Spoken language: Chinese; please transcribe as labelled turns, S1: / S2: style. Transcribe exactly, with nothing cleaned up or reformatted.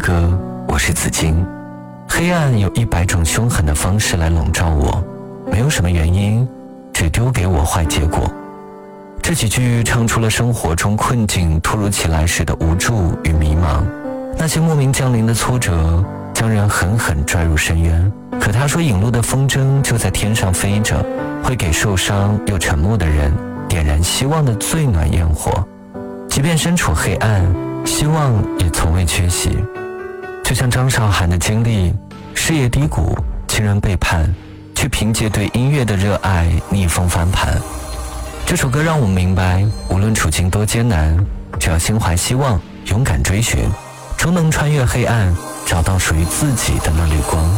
S1: 歌，我是紫金。黑暗有一百种凶狠的方式来笼罩我，没有什么原因，只丢给我坏结果。这几句唱出了生活中困境突如其来时的无助与迷茫，那些莫名降临的挫折将人狠狠拽入深渊。可他说引路的风筝就在天上飞着，会给受伤又沉默的人点燃希望的最暖焰火。即便身处黑暗，希望也从未缺席。就像张韶涵的经历，事业低谷，亲人背叛，却凭借对音乐的热爱逆风翻盘。这首歌让我明白，无论处境多艰难，只要心怀希望，勇敢追寻，终能穿越黑暗，找到属于自己的那缕光。